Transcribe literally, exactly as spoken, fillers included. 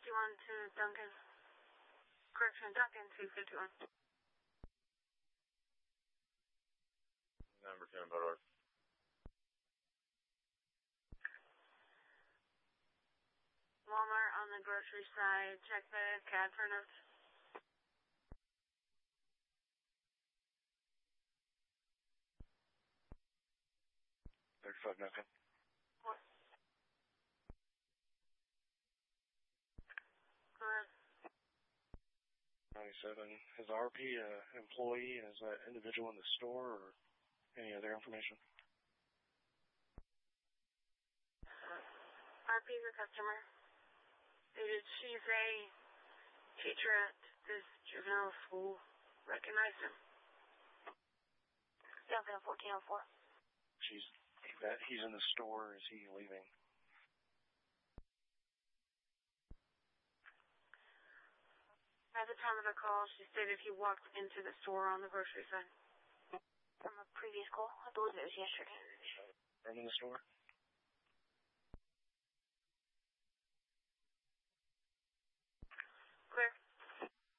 fifty-one to Duncan. Correction, Duncan two fifty-one. Number ten, Bud. Walmart on the grocery side. Check the C A D for notes. thirty-five, nothing. What? Go ahead. ninety-seven. Is the R P an employee, and is that individual in the store, or any other information? R P is a customer. Stated she's a teacher at this juvenile school. Recognized him. Duncan fourteen oh four. She's that he's in the store, or is he leaving? At the time of the call, she stated he walked into the store on the grocery side. From a previous call? I believe it was yesterday. From in the store?